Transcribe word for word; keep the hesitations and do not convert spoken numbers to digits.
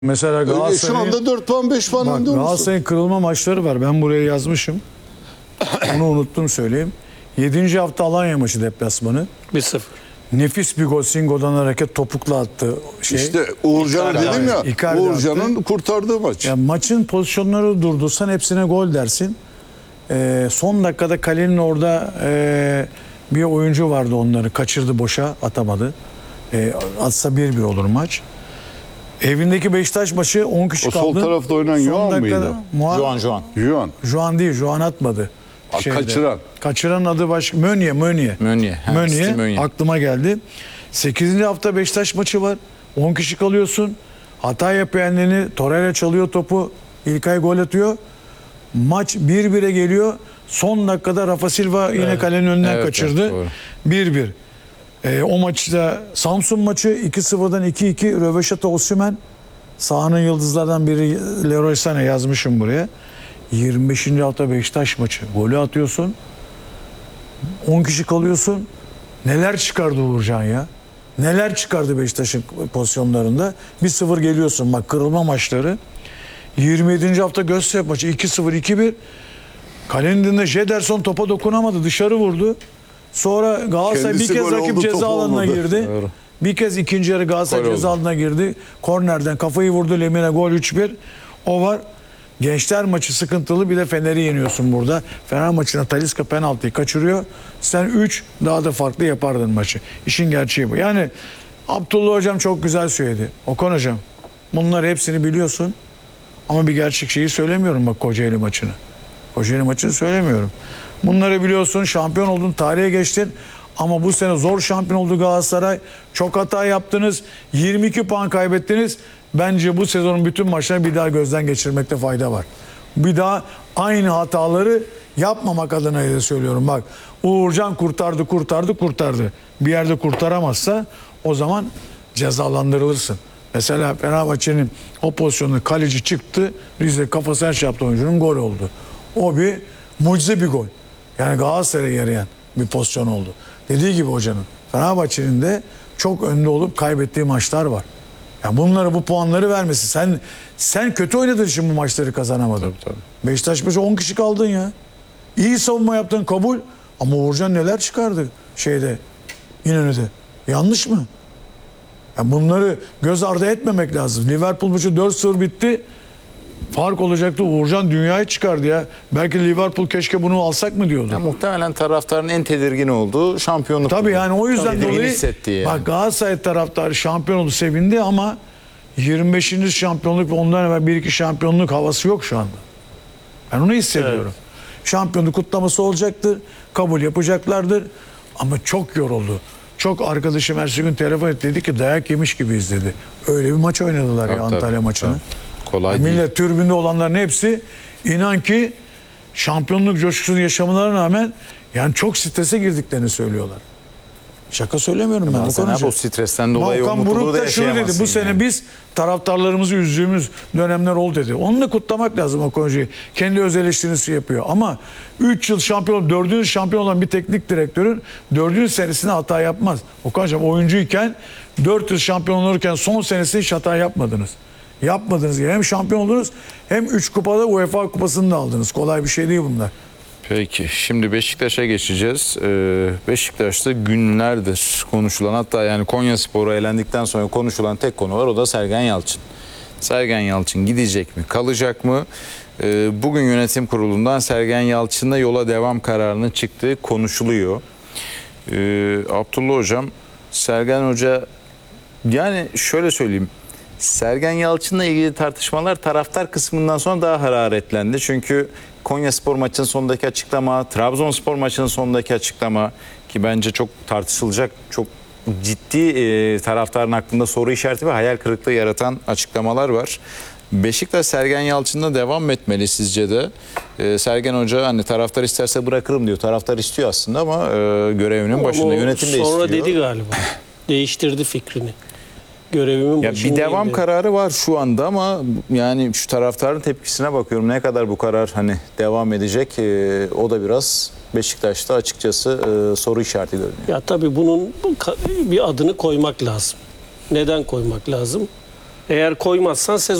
Mesela Galatasaray'ın, şu anda dört puan beş puan önde olursun. Galatasaray'ın kırılma maçları var. Ben buraya yazmışım. Onu unuttum söyleyeyim. yedinci hafta Alanya maçı deplasmanı. bir sıfır. Nefis bir gol. Singo'dan hareket topukla attı. Şey. İşte Uğurcan dedim ya. Icardi Uğurcan'ın attı. kurtardığı maç. Ya maçın pozisyonları durdursan hepsine gol dersin. Ee, son dakikada kalenin orada e, bir oyuncu vardı, onları kaçırdı, boşa atamadı. Ee, atsa bir bir olur maç. Evindeki Beşiktaş maçı on kişi O kaldı. sol tarafta oynayan Son Yoğan dakikada mıydı? Muha- Juan Juan. Yuan. Juan değil, Juan atmadı. Ha, kaçıran. Kaçıran adı başka. Mönye, Mönye. Mönye. Ha, Mönye, Steve Mönye. aklıma geldi. sekizinci hafta Beşiktaş maçı var. on kişi kalıyorsun. Hata yapıyanlarını Torreira çalıyor topu. İlkay gol atıyor. Maç bir bire geliyor. Son dakikada Rafa Silva yine Evet. kalenin önünden Evet, kaçırdı. evet, doğru. bir bir. Ee, o maçta Samsun maçı iki sıfırdan iki iki. Röveşata Osimhen. Sahanın yıldızlardan biri Leroy Sané, yazmışım buraya. yirmi beşinci hafta Beşiktaş maçı. Golü atıyorsun. on kişi kalıyorsun. Neler çıkardı Uğurcan ya? Neler çıkardı Beşiktaş'ın pozisyonlarında? bir sıfır geliyorsun. Bak, kırılma maçları. yirmi yedinci hafta Göztepe maçı iki sıfır iki bir. Kalenin dibinde Jederson topa dokunamadı. Dışarı vurdu. Sonra Galatasaray Kendisi bir kez gol rakip oldu, ceza topu alanına olmadı. girdi. Doğru. Bir kez ikinci yarı Galatasaray Gol ceza oldu. alanına girdi. Kornerden kafayı vurdu Lemine, gol üç bir. O var. Gençler maçı sıkıntılı, bir de Fener'i yeniyorsun burada. Fener maçına Talisca penaltıyı kaçırıyor. Sen üç daha da farklı yapardın maçı. İşin gerçeği bu. Yani Abdullah Hocam çok güzel söyledi. Okan Hocam, bunları hepsini biliyorsun. Ama bir gerçek şeyi söylemiyorum, bak, Kocaeli maçını. Kocaeli maçını söylemiyorum. Bunları biliyorsun, şampiyon oldun, tarihe geçtin. Ama bu sene zor şampiyon oldu Galatasaray. Çok hata yaptınız. yirmi iki puan kaybettiniz. Bence bu sezonun bütün maçlarını bir daha gözden geçirmekte fayda var. Bir daha aynı hataları yapmamak adına da söylüyorum. Bak, Uğurcan kurtardı, kurtardı, kurtardı. Bir yerde kurtaramazsa o zaman cezalandırılırsın. Mesela Fenerbahçe'nin o pozisyonunda kaleci çıktı. Rize kafası her şey yaptı, oyuncunun gol oldu. O bir mucize bir gol. Yani Galatasaray'a yarayan bir pozisyon oldu. Dediği gibi hocanın, Fenerbahçe'nin de çok önde olup kaybettiği maçlar var. Yani bunları, bu puanları vermesi. Sen sen kötü oynadığın için bu maçları kazanamadın. Tabii, tabii. Beşiktaş maçı on kişi kaldın ya. İyi savunma yaptın, kabul. Ama Uğurcan neler çıkardı şeyde, İnönü'de. Yanlış mı? Yani bunları göz ardı etmemek lazım. Liverpool maçı dört sıfır bitti. Fark olacaktı. Uğurcan dünyayı çıkardı ya. Belki Liverpool keşke bunu alsak mı diyordu. Ya, muhtemelen taraftarın en tedirgin olduğu şampiyonluk. Tabii, yani o yüzden Tedirgin dolayı hissettiği yani. bak, Galatasaray taraftarı şampiyon oldu, sevindi ama yirmi beşinci şampiyonluk ve ondan evvel bir iki şampiyonluk havası yok şu anda. Ben onu hissediyorum. Şampiyonluk kutlaması olacaktır. Kabul yapacaklardır. Ama çok yoruldu. Çok arkadaşım ertesi gün telefon etti, dedi ki dayak yemiş gibi izledi. Öyle bir maç oynadılar Tabii, ya Antalya tabii, maçını. tabii. Kolay değil. Millet tribünde olanların hepsi, inan ki, şampiyonluk coşkusunu yaşamalarına rağmen yani çok strese girdiklerini söylüyorlar. Şaka söylemiyorum ben. Bazen Okan abi Hoca. o stresten dolayı o Okan mutluluğu Buruk da da şunu dedi. yaşayamazsın Bu sene yani. biz taraftarlarımızı üzdüğümüz dönemler oldu dedi. Onu da kutlamak lazım Okan Hoca'yı. Kendi öz eleştirisi yapıyor. Ama üç yıl şampiyon, dördüncü şampiyon olan bir teknik direktörün dördüncü senesinde hata yapmaz. Okan Hocam oyuncuyken, dört yıl şampiyon olurken son senesinde hiç hata yapmadınız. Yapmadınız. Yani hem şampiyon oldunuz, hem üç kupada UEFA kupasını da aldınız. Kolay bir şey değil bunlar. Peki, şimdi Beşiktaş'a geçeceğiz. Ee, Beşiktaş'ta günlerdir konuşulan, hatta yani Konyaspor'a elendikten sonra konuşulan tek konu var, o da Sergen Yalçın. Sergen Yalçın gidecek mi, kalacak mı? Ee, bugün yönetim kurulundan Sergen Yalçın'la yola devam kararının çıktığı konuşuluyor. Ee, Abdullah Hocam, Sergen Hoca, yani şöyle söyleyeyim, Sergen Yalçın'la ilgili tartışmalar taraftar kısmından sonra daha hararetlendi. Çünkü Konyaspor maçının sonundaki açıklama, Trabzonspor maçının sonundaki açıklama, ki bence çok tartışılacak, çok ciddi e, taraftarın aklında soru işareti ve hayal kırıklığı yaratan açıklamalar var. Beşiktaş Sergen Yalçın'la devam etmeli sizce de? E, Sergen Hoca hani taraftar isterse bırakırım diyor. Taraftar istiyor aslında ama e, görevinin başında, Ama yönetim de istiyor. Sonra dedi galiba. Değiştirdi fikrini. Görevimin Ya bir başındayım devam dedi. kararı var şu anda ama yani şu taraftarın tepkisine bakıyorum. Ne kadar bu karar hani devam edecek, e, o da biraz Beşiktaş'ta açıkçası e, soru işareti görünüyor. Ya tabii bunun bir adını koymak lazım. Neden koymak lazım? Eğer koymazsan sezon